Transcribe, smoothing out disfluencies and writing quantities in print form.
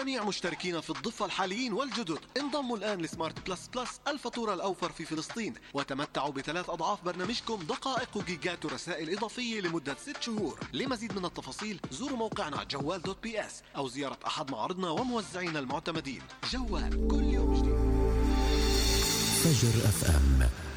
لجميع مشتركين في الضفة الحاليين والجدد، انضموا الآن لسمارت بلس بلس الفاتورة الأوفر في فلسطين، وتمتعوا ب3 أضعاف برنامجكم دقائق وجيجات ورسائل إضافية لمدة 6 شهور. لمزيد من التفاصيل زوروا موقعنا جوال.bs أو زيارة أحد معارضنا وموزعينا المعتمدين. جوال، كل يوم جديد. فجر FM.